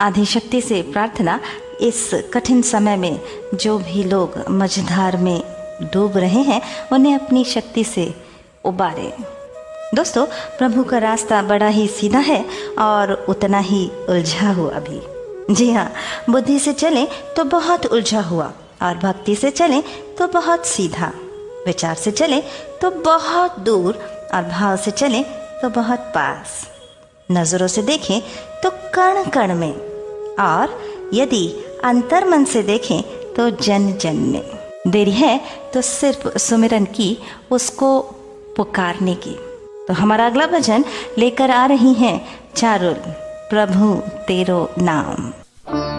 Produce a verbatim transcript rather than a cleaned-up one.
आदिशक्ति से प्रार्थना इस कठिन समय में जो भी लोग मझधार में डूब रहे हैं उन्हें अपनी शक्ति से उबारे। दोस्तों, प्रभु का रास्ता बड़ा ही सीधा है और उतना ही उलझा हुआ भी। जी हाँ, बुद्धि से चलें तो बहुत उलझा हुआ, और भक्ति से चलें तो बहुत सीधा, विचार से चलें तो बहुत दूर, और भाव से चलें तो बहुत पास, नजरों से देखें तो कण कण में, और यदि अंतर्मन से देखें तो जन जन में। देरी है तो सिर्फ सुमिरन की, उसको पुकारने की। तो हमारा अगला भजन लेकर आ रही हैं चारुल, प्रभु तेरो नाम।